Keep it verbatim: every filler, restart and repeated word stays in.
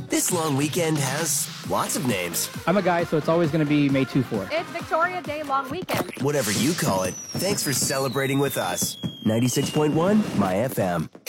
This long weekend has lots of names. I'm a guy, so it's always going to be May twenty-fourth. It's Victoria Day long weekend. Whatever you call it, thanks for celebrating with us. ninety-six point one My F M.